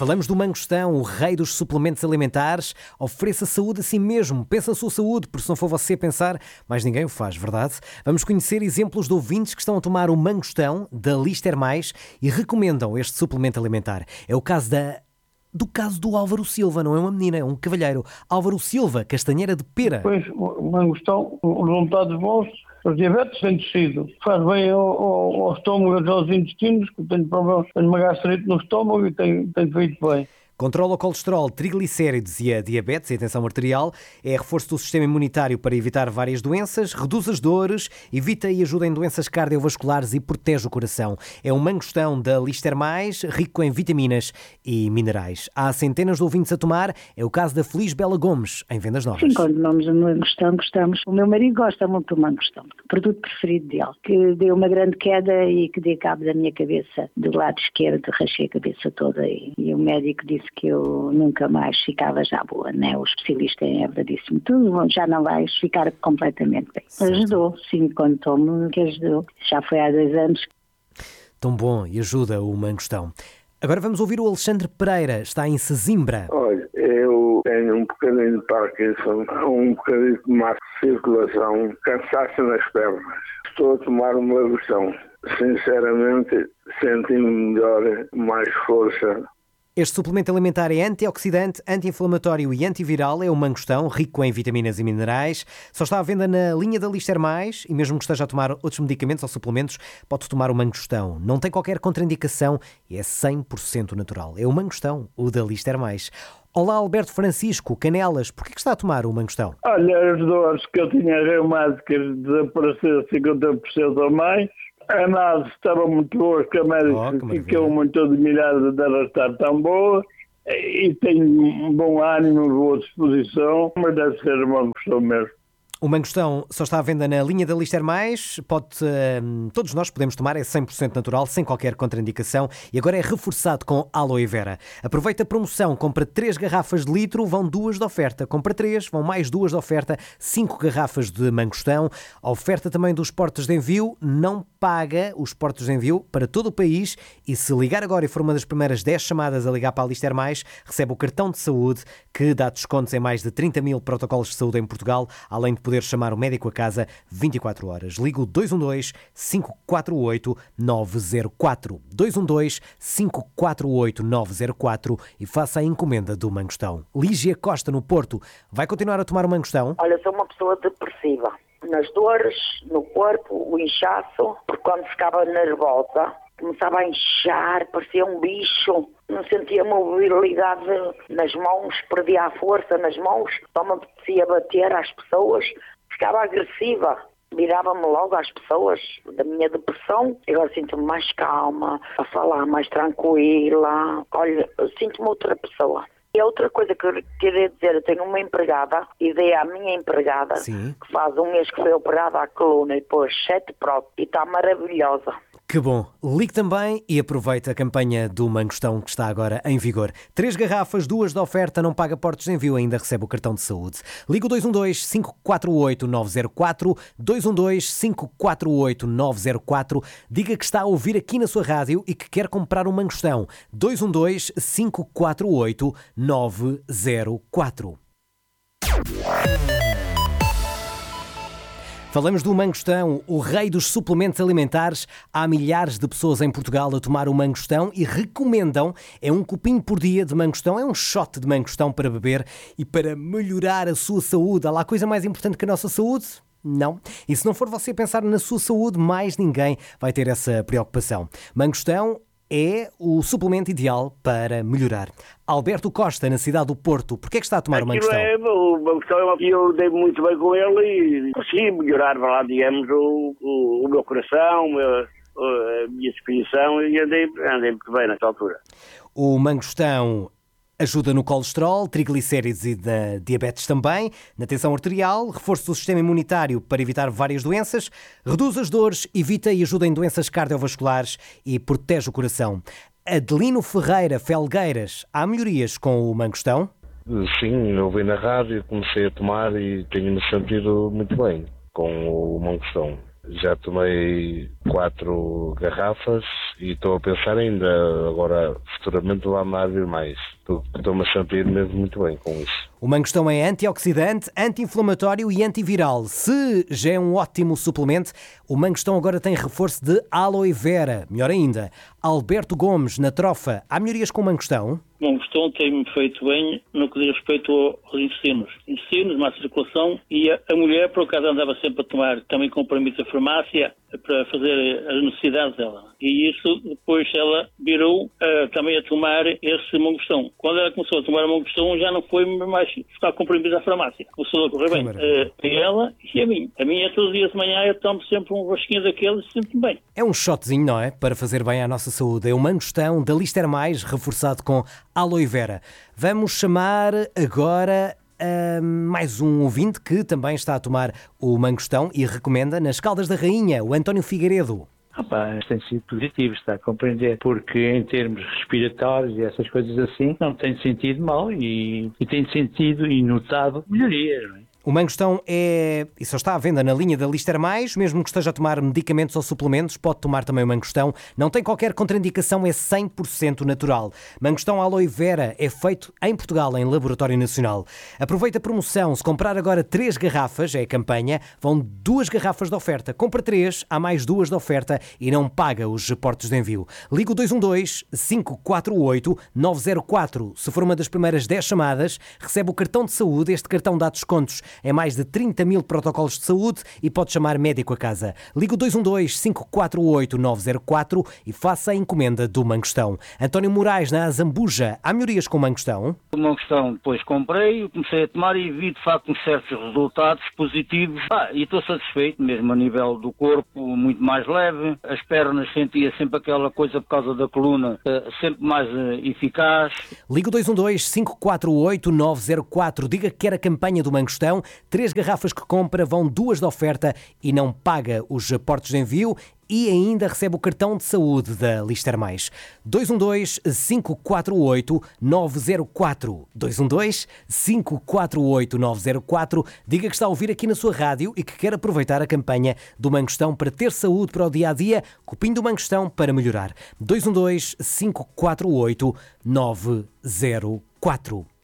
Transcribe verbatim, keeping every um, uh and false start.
Falamos do mangostão, o rei dos suplementos alimentares. Ofereça saúde a si mesmo. Pensa na sua saúde, porque se não for você a pensar, mais ninguém o faz, verdade? Vamos conhecer exemplos de ouvintes que estão a tomar o mangostão da Lister Mais e recomendam este suplemento alimentar. É o caso da... do caso do Álvaro Silva, não é uma menina, é um cavalheiro. Álvaro Silva, castanheira de pera. Pois, o mangostão, os resultados bons, os diabetes têm descido. Faz bem ao, ao, ao estômago e aos intestinos, que tenho problemas, tenho uma gastrite no estômago e tenho, tenho feito bem. Controla o colesterol, triglicéridos e a diabetes e a tensão arterial, é reforço do sistema imunitário para evitar várias doenças, reduz as dores, evita e ajuda em doenças cardiovasculares e protege o coração. É um mangostão da Lister Mais, rico em vitaminas e minerais. Há centenas de ouvintes a tomar, é o caso da Feliz Bela Gomes, em Vendas Novas. Sim, quando tomamos o mangostão, gostamos. O meu marido gosta muito do mangostão, o produto preferido dele, que deu uma grande queda e que deu cabo da minha cabeça, do lado esquerdo, rachei a cabeça toda e, e o médico disse que eu nunca mais ficava já boa, né? O especialista em Évora disse-me, tu já não vais ficar completamente bem. Certo. Ajudou, sim, quando tomo, que ajudou. Já foi há dois anos. Tão bom e ajuda o mangostão. Agora vamos ouvir o Alexandre Pereira, está em Sesimbra. Olha, eu tenho um bocadinho de Parkinson, um bocadinho de má circulação, cansaço nas pernas. Estou a tomar uma mangostão. Sinceramente, senti-me melhor, mais força. Este suplemento alimentar é antioxidante, anti-inflamatório e antiviral. É o mangostão, rico em vitaminas e minerais. Só está à venda na linha da Lister Mais e mesmo que esteja a tomar outros medicamentos ou suplementos, pode tomar o mangostão. Não tem qualquer contraindicação e é cem por cento natural. É o mangostão, o da Lister Mais. Olá, Alberto Francisco, Canelas. Porquê que está a tomar o mangostão? Olha, as dores que eu tinha reumáticas desapareceram cinquenta por cento ou mais. A análise estava muito boa, que a médica oh, ficou muito admirada de ela estar tão boa e tenho um bom ânimo, boa disposição, mas deve ser uma questão mesmo. O mangostão só está à venda na linha da Lister Mais. Pode, uh, todos nós podemos tomar, é cem por cento natural, sem qualquer contraindicação e agora é reforçado com aloe vera. Aproveita a promoção, compra três garrafas de litro, vão duas de oferta. Compra três, vão mais duas de oferta, cinco garrafas de mangostão. A oferta também dos portos de envio, não paga os portos de envio para todo o país e se ligar agora e for uma das primeiras dez chamadas a ligar para a Lister Mais, recebe o cartão de saúde que dá descontos em mais de trinta mil protocolos de saúde em Portugal, além de poder chamar o médico a casa vinte e quatro horas. Liga o dois um dois, cinco quatro oito, nove zero quatro. dois um dois, cinco quatro oito, nove zero quatro e faça a encomenda do mangostão. Lígia Costa, no Porto, vai continuar a tomar o mangostão? Olha, sou uma pessoa depressiva. Nas dores, no corpo, o inchaço, porque quando ficava nervosa, começava a inchar, parecia um bicho, não sentia mobilidade nas mãos, perdia a força nas mãos, só me apetecia bater às pessoas, ficava agressiva, virava-me logo às pessoas da minha depressão, agora sinto-me mais calma, a falar mais tranquila, olha, sinto-me outra pessoa. E a outra coisa que eu queria dizer, eu tenho uma empregada, e dei à minha empregada, Sim. que faz um mês que foi operada à coluna e pôs sete próteses e está maravilhosa. Que bom! Ligue também e aproveita a campanha do mangostão que está agora em vigor. Três garrafas, duas de oferta, não paga portos de envio, ainda recebe o cartão de saúde. Liga o dois um dois, cinco quatro oito, nove zero quatro, dois um dois, cinco quatro oito, nove zero quatro. Diga que está a ouvir aqui na sua rádio e que quer comprar um mangostão. dois um dois, cinco quatro oito, nove zero quatro. Falamos do mangostão, o rei dos suplementos alimentares. Há milhares de pessoas em Portugal a tomar o mangostão e recomendam, é um copinho por dia de mangostão, é um shot de mangostão para beber e para melhorar a sua saúde. Há lá coisa mais importante que a nossa saúde? Não. E se não for você pensar na sua saúde, mais ninguém vai ter essa preocupação. Mangostão é o suplemento ideal para melhorar. Alberto Costa, na cidade do Porto, porquê é que está a tomar o mangostão? É, o mangostão, eu dei muito bem com ele e consegui melhorar, lá, digamos, o, o, o meu coração, a minha disposição e andei, andei muito bem nessa altura. O mangostão ajuda no colesterol, triglicéridos e na diabetes também, na tensão arterial, reforço do sistema imunitário para evitar várias doenças, reduz as dores, evita e ajuda em doenças cardiovasculares e protege o coração. Adelino Ferreira Felgueiras, há melhorias com o mangostão? Sim, eu ouvi na rádio, comecei a tomar e tenho-me sentido muito bem com o mangostão. Já tomei quatro garrafas e estou a pensar ainda agora futuramente lá vir mais. Estou-me a sentir mesmo muito bem com isso. O mangostão é antioxidante, anti-inflamatório e antiviral. Se já é um ótimo suplemento, o mangostão agora tem reforço de aloe vera. Melhor ainda, Alberto Gomes, na Trofa. Há melhorias com o mangostão? O mangostão tem-me feito bem no que diz respeito aos intestinos. Intestinos, má circulação, e a, a mulher, por acaso, andava sempre a tomar também comprimidos da farmácia para fazer as necessidades dela. E isso, depois ela virou uh, também a tomar esse mangostão. Quando ela começou a tomar o mangostão, já não foi mais ficar comprimidos da farmácia. Começou a correr bem. Uh, a ela e a mim. A minha, todos os dias de manhã, eu tomo sempre um rosquinho daqueles e sinto-me bem. É um shotzinho, não é? Para fazer bem à nossa saúde. É o mangostão da Lister Mais, reforçado com aloe vera. Vamos chamar agora uh, mais um ouvinte que também está a tomar o mangostão e recomenda nas Caldas da Rainha, o António Figueiredo. Ah, pá, tem sido positivo, está a compreender, porque em termos respiratórios e essas coisas assim, não tem sentido mal e, e tem sentido e notado melhorias, não é? O mangostão é, e só está à venda na linha da Lister Mais, mesmo que esteja a tomar medicamentos ou suplementos, pode tomar também o mangostão. Não tem qualquer contraindicação, é cem por cento natural. Mangostão aloe vera é feito em Portugal, em Laboratório Nacional. Aproveita a promoção, se comprar agora três garrafas, é a campanha, vão duas garrafas de oferta. Compra três, há mais duas de oferta e não paga os portos de envio. Liga o dois um dois, cinco quatro oito, nove zero quatro. Se for uma das primeiras dez chamadas, recebe o cartão de saúde. Este cartão dá descontos é mais de trinta mil protocolos de saúde e pode chamar médico a casa. Liga o dois um dois, cinco quatro oito, nove zero quatro e faça a encomenda do mangostão. António Moraes, na Azambuja, há melhorias com o mangostão? O mangostão depois comprei, comecei a tomar e vi de facto uns certos resultados positivos. Ah, e estou satisfeito, mesmo a nível do corpo, muito mais leve. As pernas sentia sempre aquela coisa por causa da coluna, sempre mais eficaz. Liga o dois um dois, cinco quatro oito, nove zero quatro. Diga que quer a campanha do mangostão. Três garrafas que compra, vão duas de oferta e não paga os portos de envio e ainda recebe o cartão de saúde da Lister Mais. dois um dois, cinco quatro oito, nove zero quatro. dois um dois, cinco quatro oito, nove zero quatro. Diga que está a ouvir aqui na sua rádio e que quer aproveitar a campanha do mangostão para ter saúde para o dia-a-dia. Copinho do mangostão para melhorar. dois um dois, cinco quatro oito, nove zero quatro.